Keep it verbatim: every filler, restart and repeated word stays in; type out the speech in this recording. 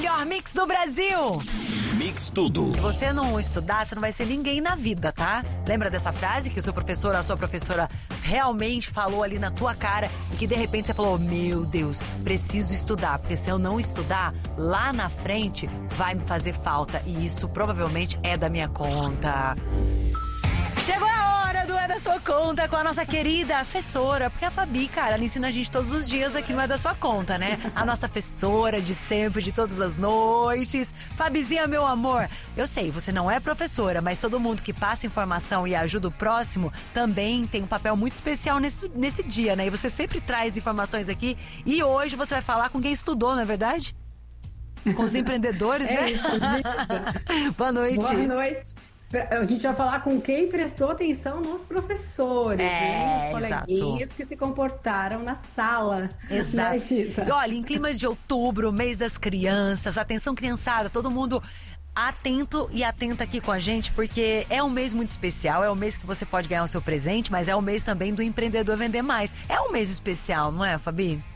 melhor mix do Brasil. Mix Tudo. Se você não estudar, você não vai ser ninguém na vida, tá? Lembra dessa frase que o seu professor ou a sua professora realmente falou ali na tua cara e que de repente você falou, meu Deus, preciso estudar, porque se eu não estudar, lá na frente vai me fazer falta e isso provavelmente é da minha conta. Chegou a hora do É da Sua Conta com a nossa querida professora, porque a Fabi, cara, ela ensina a gente todos os dias aqui no É da Sua Conta, né? A nossa professora de sempre, de todas as noites. Fabizinha, meu amor, eu sei, você não é professora, mas todo mundo que passa informação e ajuda o próximo também tem um papel muito especial nesse, nesse dia, né? E você sempre traz informações aqui e hoje você vai falar com quem estudou, não é verdade? Com os empreendedores, é né? Isso, Boa noite. Boa noite. A gente vai falar com quem prestou atenção nos professores, é, né? Os coleguinhas exato. que se comportaram na sala. Exato. Né, e olha, em clima de outubro, mês das crianças, atenção criançada, todo mundo atento e atenta aqui com a gente, porque é um mês muito especial, é um mês que você pode ganhar o seu presente, mas é o mês também do empreendedor vender mais. É um mês especial, não é, Fabi?